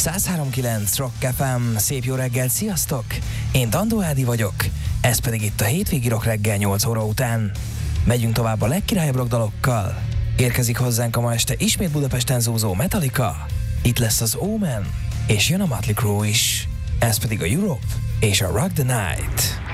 103.9 Rock FM, szép jó reggelt, sziasztok! Én Dandó Ádi vagyok, ez pedig itt a hétvégi Rock reggel 8 óra után. Megyünk tovább a legkirályabb rock dalokkal. Érkezik hozzánk a ma este ismét Budapesten zúzó Metallica, itt lesz az Omen, és jön a Mötley Crüe is. Ez pedig a Europe és a Rock the Night.